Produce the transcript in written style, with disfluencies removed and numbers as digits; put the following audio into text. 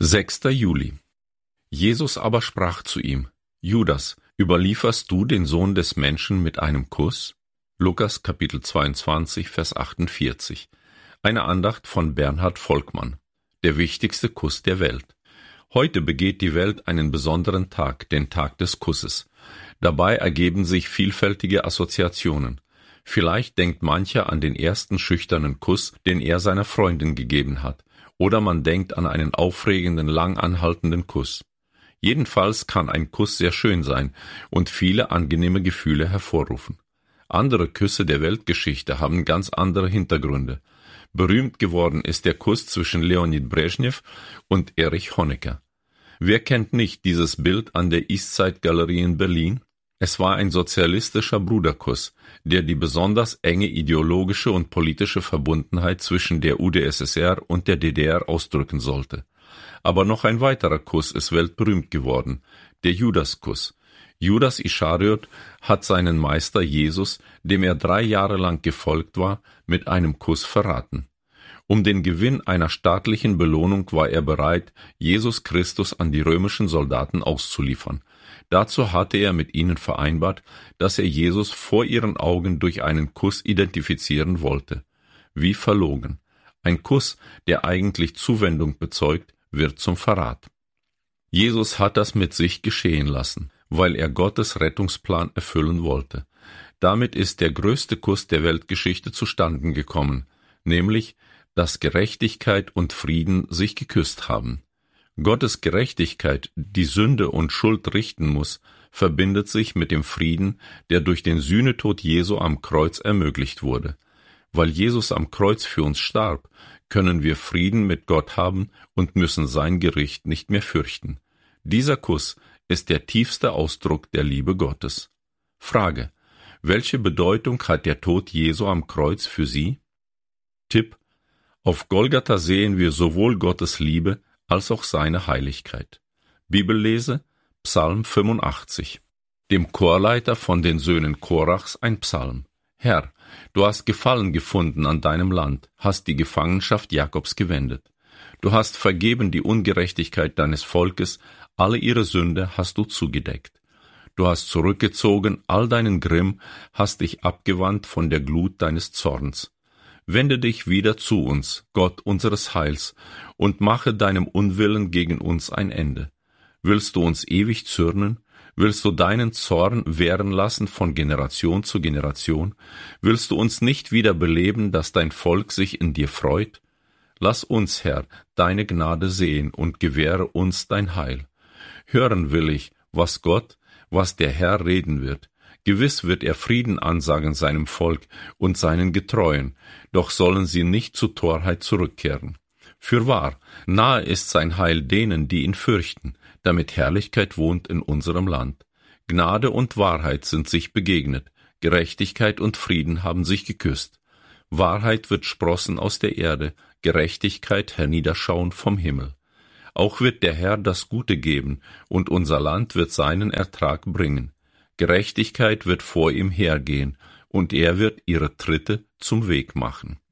6. Juli. Jesus aber sprach zu ihm: Judas, überlieferst du den Sohn des Menschen mit einem Kuss? Lukas Kapitel 22, Vers 48. Eine Andacht von Bernhard Volkmann. Der wichtigste Kuss der Welt. Heute begeht die Welt einen besonderen Tag, den Tag des Kusses. Dabei ergeben sich vielfältige Assoziationen. Vielleicht denkt mancher an den ersten schüchternen Kuss, den er seiner Freundin gegeben hat. Oder man denkt an einen aufregenden, lang anhaltenden Kuss. Jedenfalls kann ein Kuss sehr schön sein und viele angenehme Gefühle hervorrufen. Andere Küsse der Weltgeschichte haben ganz andere Hintergründe. Berühmt geworden ist der Kuss zwischen Leonid Brezhnev und Erich Honecker. Wer kennt nicht dieses Bild an der Eastside Galerie in Berlin? Es war ein sozialistischer Bruderkuss, der die besonders enge ideologische und politische Verbundenheit zwischen der UdSSR und der DDR ausdrücken sollte. Aber noch ein weiterer Kuss ist weltberühmt geworden, der Judaskuss. Judas Ischariot hat seinen Meister Jesus, dem er 3 Jahre lang gefolgt war, mit einem Kuss verraten. Um den Gewinn einer staatlichen Belohnung war er bereit, Jesus Christus an die römischen Soldaten auszuliefern. Dazu hatte er mit ihnen vereinbart, dass er Jesus vor ihren Augen durch einen Kuss identifizieren wollte. Wie verlogen. Ein Kuss, der eigentlich Zuwendung bezeugt, wird zum Verrat. Jesus hat das mit sich geschehen lassen, weil er Gottes Rettungsplan erfüllen wollte. Damit ist der größte Kuss der Weltgeschichte zustande gekommen, nämlich, dass Gerechtigkeit und Frieden sich geküsst haben. Gottes Gerechtigkeit, die Sünde und Schuld richten muss, verbindet sich mit dem Frieden, der durch den Sühnetod Jesu am Kreuz ermöglicht wurde. Weil Jesus am Kreuz für uns starb, können wir Frieden mit Gott haben und müssen sein Gericht nicht mehr fürchten. Dieser Kuss ist der tiefste Ausdruck der Liebe Gottes. Frage: Welche Bedeutung hat der Tod Jesu am Kreuz für Sie? Tipp: Auf Golgatha sehen wir sowohl Gottes Liebe als auch seine Heiligkeit. Bibellese: Psalm 85. Dem Chorleiter von den Söhnen Korachs ein Psalm. Herr, du hast Gefallen gefunden an deinem Land, hast die Gefangenschaft Jakobs gewendet. Du hast vergeben die Ungerechtigkeit deines Volkes, alle ihre Sünde hast du zugedeckt. Du hast zurückgezogen all deinen Grimm, hast dich abgewandt von der Glut deines Zorns. Wende dich wieder zu uns, Gott unseres Heils, und mache deinem Unwillen gegen uns ein Ende. Willst du uns ewig zürnen? Willst du deinen Zorn währen lassen von Generation zu Generation? Willst du uns nicht wieder beleben, dass dein Volk sich in dir freut? Lass uns, Herr, deine Gnade sehen und gewähre uns dein Heil. Hören will ich, was der Herr reden wird. Gewiss wird er Frieden ansagen seinem Volk und seinen Getreuen, doch sollen sie nicht zu Torheit zurückkehren. Fürwahr, nahe ist sein Heil denen, die ihn fürchten, damit Herrlichkeit wohnt in unserem Land. Gnade und Wahrheit sind sich begegnet, Gerechtigkeit und Frieden haben sich geküsst. Wahrheit wird sprossen aus der Erde, Gerechtigkeit herniederschauen vom Himmel. Auch wird der Herr das Gute geben, und unser Land wird seinen Ertrag bringen. Gerechtigkeit wird vor ihm hergehen, und er wird ihre Tritte zum Weg machen.